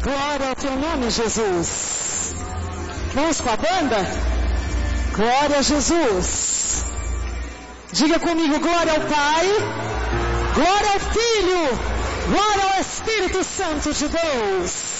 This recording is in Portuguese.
Glória ao teu nome, Jesus. Vamos com a banda? Glória a Jesus. Diga comigo, glória ao Pai, glória ao Filho, glória ao Espírito Santo de Deus.